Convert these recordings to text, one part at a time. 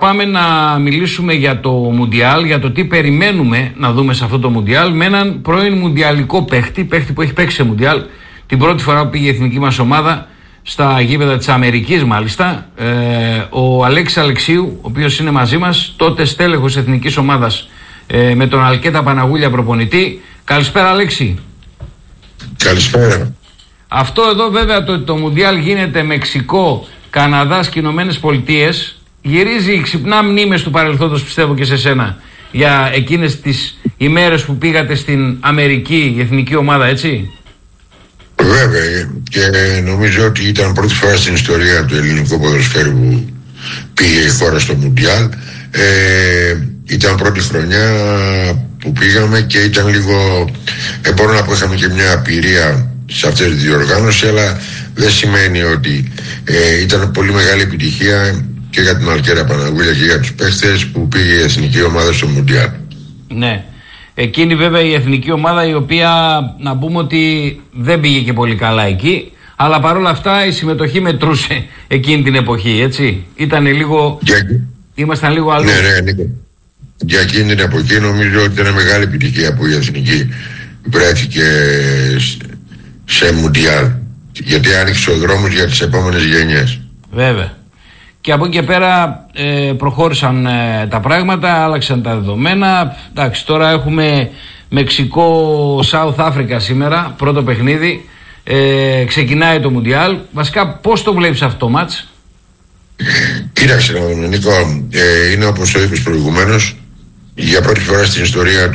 πάμε να μιλήσουμε για το Μουντιάλ, για το τι περιμένουμε να δούμε σε αυτό το Μουντιάλ με έναν πρώην μουντιαλικό παίχτη που έχει παίξει σε Μουντιάλ. Την πρώτη φορά που πήγε η εθνική μας ομάδα στα γήπεδα της Αμερικής μάλιστα, ο Αλέξης Αλεξίου, ο οποίος είναι μαζί μας, τότε στέλεχος εθνικής ομάδας με τον Αλκέτα Παναγούλια προπονητή. Καλησπέρα Αλέξη. Καλησπέρα. Αυτό εδώ βέβαια το Μουντιάλ γίνεται Μεξικό, Καναδάς και Ηνωμένες Πολιτείες. Γυρίζει ξυπνά μνήμες του παρελθόντος, πιστεύω και σε σένα, για εκείνες τις ημέρες που πήγατε στην Αμερική η εθνική ομάδα, έτσι. Βέβαια, και νομίζω ότι ήταν πρώτη φορά στην ιστορία του ελληνικού ποδοσφαίρου που πήγε η χώρα στο Μουντιάλ. Ήταν πρώτη χρονιά που πήγαμε και ήταν λίγο, μπορώ να πω, είχαμε και μια απειρία σε αυτές τις διοργάνωσεις, αλλά δεν σημαίνει ότι ήταν πολύ μεγάλη επιτυχία και για την Αλκέρα Παναγούλια και για τους παίχτες που πήγε η εθνική ομάδα στο Μουντιάλ. Ναι. Εκείνη βέβαια η εθνική ομάδα, η οποία να πούμε ότι δεν πήγε και πολύ καλά εκεί, αλλά παρόλα αυτά η συμμετοχή μετρούσε εκείνη την εποχή, έτσι. Ήτανε λίγο... Ήμασταν λίγο αλλού. Ναι, Νίκο. Για εκείνη την εποχή νομίζω ότι ήταν μεγάλη επιτυχία που η εθνική βρέθηκε σε Μουντιάλ, γιατί άνοιξε ο δρόμος για τις επόμενες γενιές. Βέβαια. Και από εκεί και πέρα προχώρησαν τα πράγματα, άλλαξαν τα δεδομένα. Εντάξει, τώρα έχουμε Μεξικό-South Africa σήμερα, πρώτο παιχνίδι. Ξεκινάει το Μουντιάλ. Βασικά, πώς το βλέπεις αυτό το μάτς? Κοίταξε να δούμε, Νίκο. Είναι όπως το είπες προηγουμένως, για πρώτη φορά στην ιστορία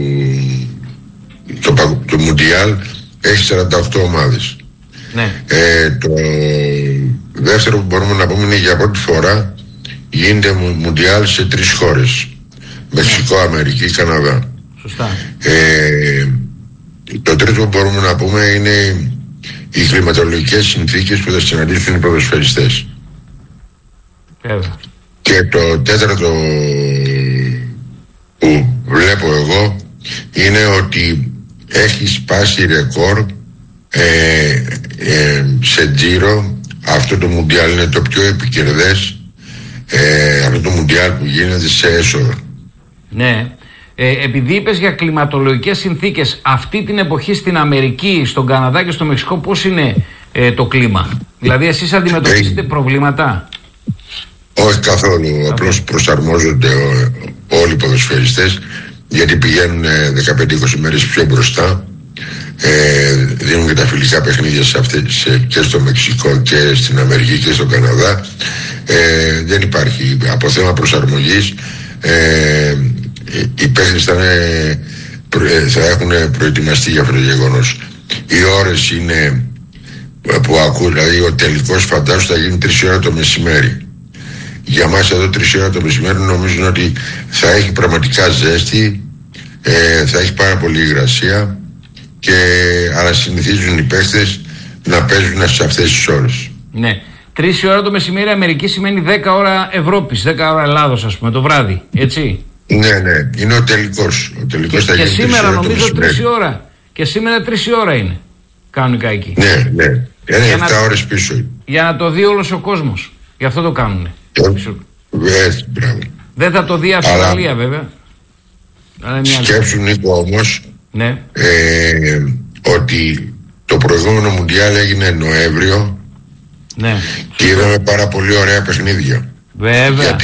του Μουντιάλ έχει 48 ομάδες. Ναι. Το δεύτερο που μπορούμε να πούμε είναι για πρώτη φορά γίνεται Μουντιάλ σε 3 χώρες. Μεξικό, Αμερική, Καναδά. Σωστά. Το τρίτο που μπορούμε να πούμε είναι οι κλιματολογικές συνθήκες που θα συναντήσουν οι ποδοσφαιριστές. Και το τέταρτο που βλέπω εγώ είναι ότι έχει σπάσει ρεκόρ σε τζίρο. Αυτό το Μουντιάλ είναι το πιο επικερδές, αυτό το Μουντιάλ που γίνεται σε έσοδα. Ναι. Επειδή είπες για κλιματολογικές συνθήκες, αυτή την εποχή στην Αμερική, στον Καναδά και στο Μεξικό πώς είναι το κλίμα? Δηλαδή εσείς αντιμετωπίζετε προβλήματα? Όχι καθόλου, απλώς προσαρμόζονται όλοι οι ποδοσφαιριστές, γιατί πηγαίνουν 15-20 μέρες πιο μπροστά. Δίνουν και τα φιλικά παιχνίδια και στο Μεξικό και στην Αμερική και στον Καναδά. Δεν υπάρχει από θέμα προσαρμογής. Οι παίκτες θα έχουν προετοιμαστεί για αυτό το γεγονός. Οι ώρες είναι που ακούω, δηλαδή ο τελικός φαντάσου θα γίνει 3 ώρα το μεσημέρι. Για μας εδώ 3 ώρα το μεσημέρι νομίζουν ότι θα έχει πραγματικά ζέστη, θα έχει πάρα πολύ υγρασία, αλλά συνηθίζουν οι παίχτες να παίζουν σε αυτές τις ώρες. Ναι. 3 ώρα το μεσημέρι Αμερική σημαίνει 10 ώρα Ευρώπης, 10 ώρα Ελλάδος, ας πούμε, το βράδυ, έτσι. Ναι, είναι ο τελικός. Και σήμερα νομίζω 3 ώρα. Και σήμερα 3 ώρα είναι κανονικά εκεί. Ναι. Είναι 7 ώρες πίσω. Για να το δει όλος ο κόσμος. Γι' αυτό το κάνουνε. Μπράβο. Δεν θα το δει η Αυστραλία βέβαια. Σκέψου, Νίκο, όμως, ναι, ότι το προηγούμενο Μουντιάλ έγινε Νοέμβριο, ναι, και είδαμε πάρα πολύ ωραία παιχνίδια. Βέβαια.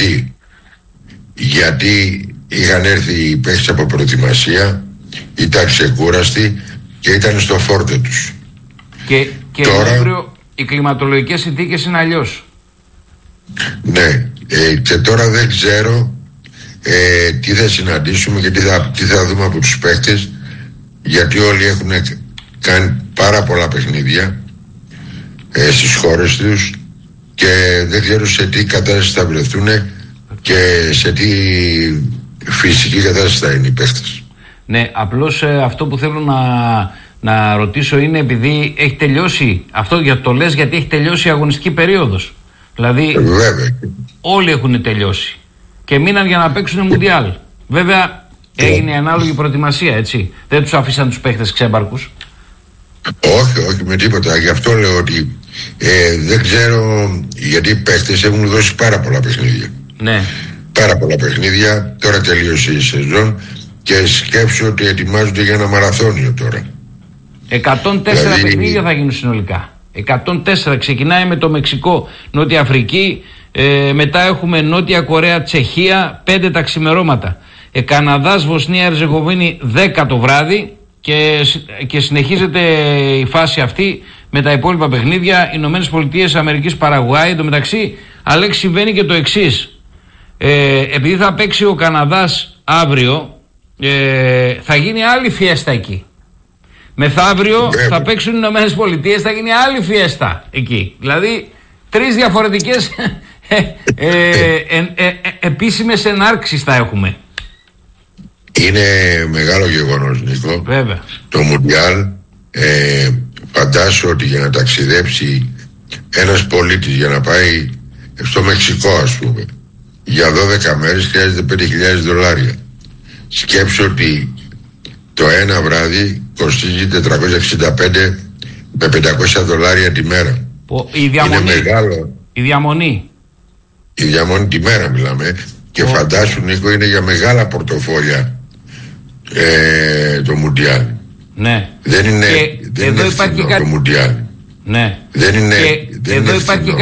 Γιατί είχαν έρθει οι παίκτες από προετοιμασία, ήταν ξεκούραστοι και ήταν στο φόρτε τους. Και τώρα, Νοέμβριο οι κλιματολογικές συνθήκες είναι αλλιώς. Ναι, και τώρα δεν ξέρω τι θα συναντήσουμε και τι θα δούμε από τους παίκτες, γιατί όλοι έχουν κάνει πάρα πολλά παιχνίδια στις χώρες τους και δεν ξέρω σε τι κατάσταση θα βρεθούν και σε τι φυσική κατάσταση θα είναι οι παίκτες. Ναι, απλώς αυτό που θέλω να ρωτήσω είναι, επειδή έχει τελειώσει αυτό, το λες γιατί έχει τελειώσει η αγωνιστική περίοδος. Δηλαδή όλοι έχουν τελειώσει και μείναν για να παίξουν Μουντιάλ. Βέβαια έγινε η ανάλογη προετοιμασία, έτσι. Δεν τους αφήσαν τους παίχτες ξέμπαρκους. Όχι με τίποτα. Γι' αυτό λέω ότι δεν ξέρω, γιατί οι παίχτες έχουν δώσει πάρα πολλά παιχνίδια. Ναι. πάρα πολλά παιχνίδια. Τώρα τελείωσε η σεζόν και σκέψου ότι ετοιμάζονται για ένα μαραθώνιο τώρα. 104 δηλαδή... παιχνίδια θα γίνουν συνολικά. 104. Ξεκινάει με το Μεξικό, Νότια Αφρική, μετά έχουμε Νότια Κορέα, Τσεχία, 5 τα ξημερώματα. Καναδάς, Βοσνία, Ερζεγοβίνη 10 το βράδυ και συνεχίζεται η φάση αυτή με τα υπόλοιπα παιχνίδια. Ηνωμένες Πολιτείες Αμερικής, Παραγουάη. Εν τω μεταξύ, Αλέξη, συμβαίνει και το εξής. Επειδή θα παίξει ο Καναδάς αύριο, θα γίνει άλλη φιέστα εκεί. Μεθαύριο θα παίξουν οι Ηνωμένες Πολιτείες, θα γίνει άλλη φιέστα εκεί. Δηλαδή 3 διαφορετικές επίσημες ενάρξεις θα έχουμε. Είναι μεγάλο γεγονός, Νίκο. Βέβαια. Το Μουντιάλ, φαντάσου ότι για να ταξιδέψει ένας πολίτης για να πάει στο Μεξικό, ας πούμε, για 12 μέρες χρειάζεται $5.000. Σκέψου ότι το ένα βράδυ κοστίζει 465 με $500 τη μέρα. Η διαμονή. Είναι μεγάλο. Η διαμονή τη μέρα μιλάμε. Και φαντάσου, Νίκο, είναι για μεγάλα πορτοφόλια το Μουντιάλ. Ναι. Δεν είναι, και δεν είναι φθηνό το Μουντιάλ. Ναι. Δεν είναι, και δεν εδώ είναι υπάρχει φθηνό.